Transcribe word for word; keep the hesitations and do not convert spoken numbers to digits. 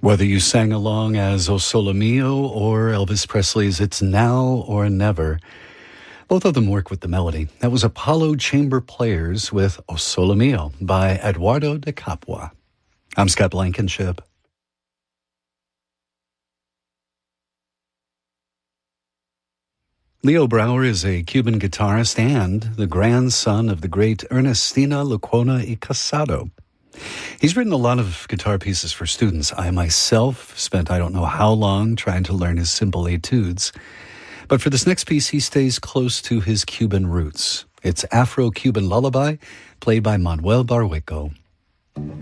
Whether you sang along as O Sole Mio or Elvis Presley's It's Now or Never, both of them work with the melody. That was Apollo Chamber Players with O Sole Mio by Eduardo de Capua. I'm Scott Blankenship. Leo Brouwer is a Cuban guitarist and the grandson of the great Ernestina Lecuona y Casado. He's written a lot of guitar pieces for students. I myself spent I don't know how long trying to learn his simple etudes. But for this next piece, he stays close to his Cuban roots. It's Afro-Cuban Lullaby, played by Manuel Barrueco.